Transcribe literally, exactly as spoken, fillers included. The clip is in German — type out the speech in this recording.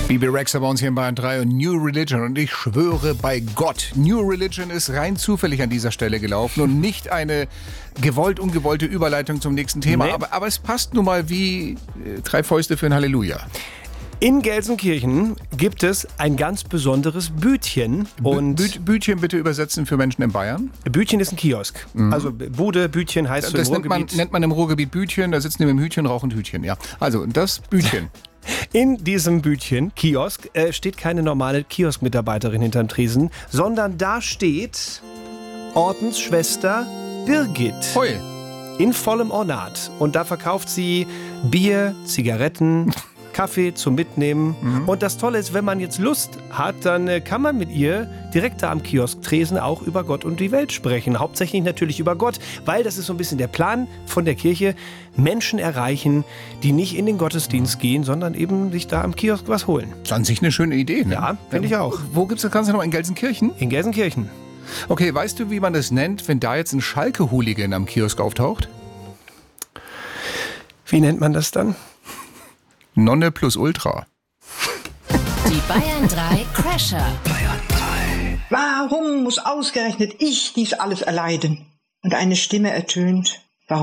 Bibi Rexha bei uns hier in Bayern drei und New Religion. Und ich schwöre bei Gott, New Religion ist rein zufällig an dieser Stelle gelaufen und nicht eine gewollt, ungewollte Überleitung zum nächsten Thema. Nee. Aber, aber es passt nun mal wie äh, drei Fäuste für ein Halleluja. In Gelsenkirchen gibt es ein ganz besonderes Bütchen. Und Bü- Bütchen bitte übersetzen für Menschen in Bayern. Bütchen ist ein Kiosk. Mhm. Also Bude, Bütchen heißt so im Das nennt man, nennt man im Ruhrgebiet Bütchen. Da sitzen die mit dem Hütchen, rauchen Hütchen. Ja. Also das Bütchen. In diesem Bütchen, Kiosk, äh, steht keine normale Kioskmitarbeiterin hinterm Tresen, sondern da steht Ordensschwester Birgit. Heul. In vollem Ornat. Und da verkauft sie Bier, Zigaretten, Kaffee zum Mitnehmen. Mhm. Und das Tolle ist, wenn man jetzt Lust hat, dann äh, kann man mit ihr direkt da am Kiosktresen auch über Gott und die Welt sprechen. Hauptsächlich natürlich über Gott, weil das ist so ein bisschen der Plan von der Kirche. Menschen erreichen, die nicht in den Gottesdienst gehen, sondern eben sich da am Kiosk was holen. Das ist an sich eine schöne Idee, ne? Ja, finde ich auch. Wo gibt es das Ganze noch? In Gelsenkirchen? In Gelsenkirchen. Okay, weißt du, wie man das nennt, wenn da jetzt ein Schalke-Hooligan am Kiosk auftaucht? Wie nennt man das dann? Nonne plus Ultra. Die Bayern drei Crasher. Bayern drei. Warum muss ausgerechnet ich dies alles erleiden? Und eine Stimme ertönt: